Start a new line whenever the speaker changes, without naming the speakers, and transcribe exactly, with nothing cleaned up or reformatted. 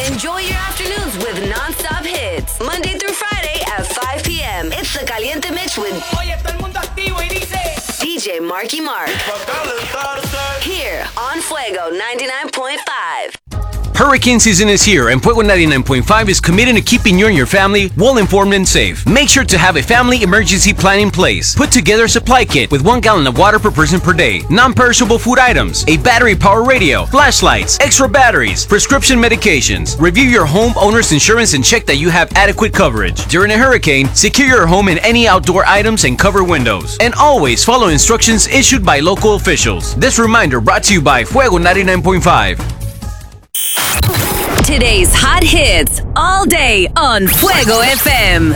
Enjoy your afternoons with non-stop hits. Monday through Friday at five p.m. It's the Caliente Mix with
Oye, todo el mundo activo y dice
D J Marky Mark. Here on Fuego ninety-nine point five.
Hurricane season is here, and Fuego ninety-nine point five is committed to keeping you and your family well-informed and safe. Make sure to have a family emergency plan in place. Put together a supply kit with one gallon of water per person per day, non-perishable food items, a battery-powered radio, flashlights, extra batteries, prescription medications. Review your homeowner's insurance and check that you have adequate coverage. During a hurricane, secure your home and any outdoor items and cover windows. And always follow instructions issued by local officials. This reminder brought to you by Fuego ninety-nine point five.
Today's hot hits all day on Fuego F M.